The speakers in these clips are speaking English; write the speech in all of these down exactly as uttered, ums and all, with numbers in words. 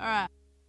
All right.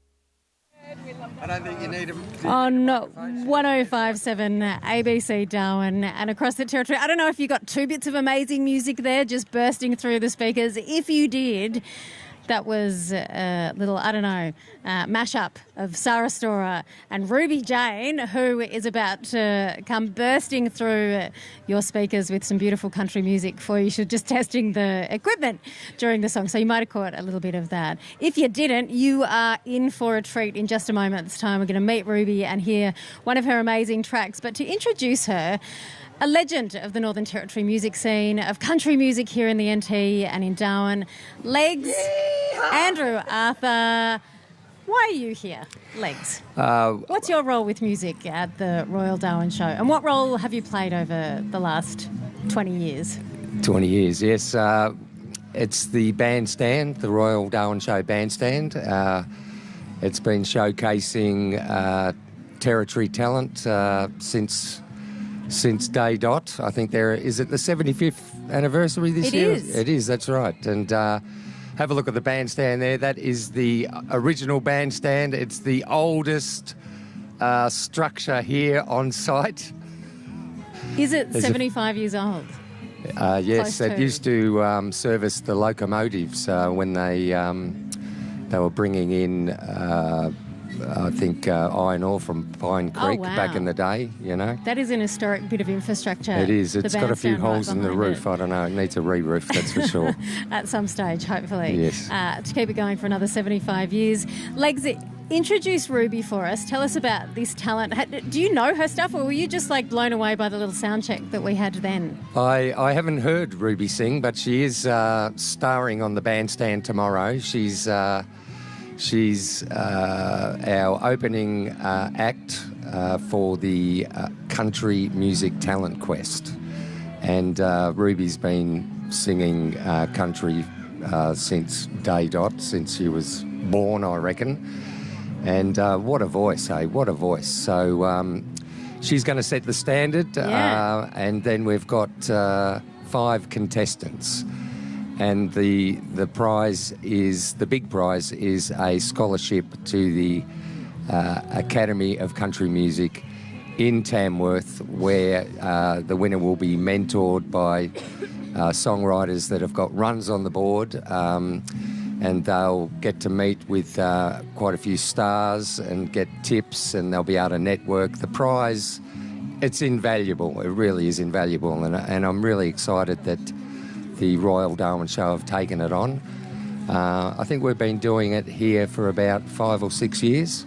I don't think you need them. On one oh five point seven A B C Darwin and across the territory. I don't know if you got two bits of amazing music there just bursting through the speakers. If you did, that was a little, I don't know, uh, mashup of Sarah Storer and Ruby Jane, who is about to come bursting through your speakers with some beautiful country music for you. She's just testing the equipment during the song, so you might have caught a little bit of that. If you didn't, you are in for a treat in just a moment's time. We're going to meet Ruby and hear one of her amazing tracks. But to introduce her, a legend of the Northern Territory music scene, of country music here in the N T and in Darwin, Legs, Yeehaw! Andrew Arthur. Why are you here, Legs? Uh, What's your role with music at the Royal Darwin Show? And what role have you played over the last twenty years? twenty years, yes. Uh, it's the bandstand, the Royal Darwin Show bandstand. Uh, it's been showcasing uh, Territory talent uh, since... Since day dot. I think there is it the seventy-fifth anniversary this it year? It is. It is, that's right. And uh, have a look at the bandstand there. That is the original bandstand. It's the oldest uh, structure here on site. Is it There's seventy-five a, years old? Uh, yes, it used to um, service the locomotives uh, when they um, they were bringing in uh, I think uh, iron ore from Pine Creek oh, wow. back in the day, you know. That is an historic bit of infrastructure. It is. It's got a few holes right in the roof. It. I don't know. It needs a re-roof, that's for sure. At some stage, hopefully. Yes. Uh, to keep it going for another seventy-five years. Legs, introduce Ruby for us. Tell us about this talent. Do you know her stuff, or were you just like blown away by the little sound check that we had then? I, I haven't heard Ruby sing, but she is uh, starring on the bandstand tomorrow. She's... Uh, She's uh, our opening uh, act uh, for the uh, Country Music Talent Quest. And uh, Ruby's been singing uh, country uh, since day dot, since she was born, I reckon. And uh, what a voice, eh? What a voice. So um, she's going to set the standard. Yeah. Uh, and then we've got uh, five contestants. And the the prize is, the big prize is a scholarship to the uh, Academy of Country Music in Tamworth, where uh, the winner will be mentored by uh, songwriters that have got runs on the board, um, and they'll get to meet with uh, quite a few stars and get tips, and they'll be able to network. The prize, it's invaluable. It really is invaluable, and, and I'm really excited that the Royal Darwin Show have taken it on. Uh, I think we've been doing it here for about five or six years.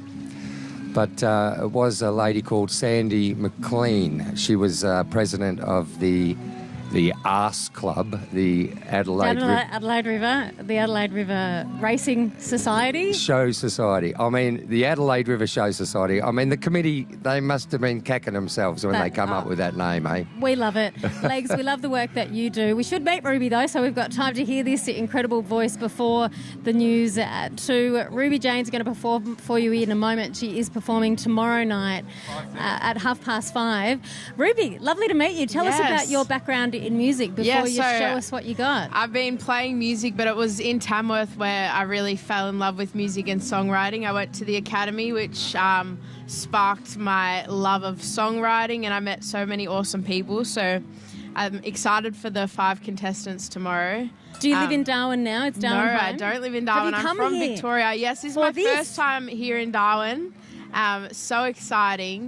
But uh, it was a lady called Sandy McLean. She was uh, president of the the Arse Club, the Adelaide, Adelaide, Ri- Adelaide River, the Adelaide River Racing Society. Show Society. I mean, the Adelaide River Show Society. I mean, the committee, they must have been cacking themselves when that, they come oh, up with that name, eh? We love it. Legs, we love the work that you do. We should meet Ruby, though, so we've got time to hear this incredible voice before the news at two. Ruby Jane's going to perform for you in a moment. She is performing tomorrow night uh, at half past five. Ruby, lovely to meet you. Tell yes. us about your background in music before yeah, you so show us what you got. I've been playing music, but it was in Tamworth where I really fell in love with music and songwriting. I went to the academy, which um, sparked my love of songwriting, and I met so many awesome people. So I'm excited for the five contestants tomorrow. Do you live um, in Darwin now? It's Darwin No, home? I don't live in Darwin. Have you I'm come from here Victoria. Yes, this is for my this? first time here in Darwin. Um, so exciting.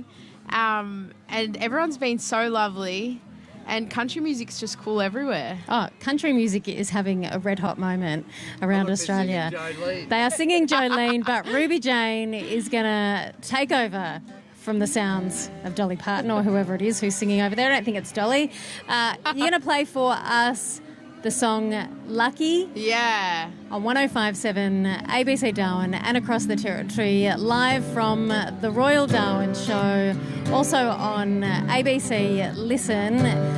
Um, and everyone's been so lovely. And country music's just cool everywhere. Oh, country music is having a red-hot moment around oh, Australia. They are singing Jolene, but Ruby Jane is going to take over from the sounds of Dolly Parton or whoever it is who's singing over there. I don't think it's Dolly. Uh, you're going to play for us the song Lucky. Yeah. On one oh five point seven A B C Darwin and across the territory, live from the Royal Darwin Show, also on A B C Listen.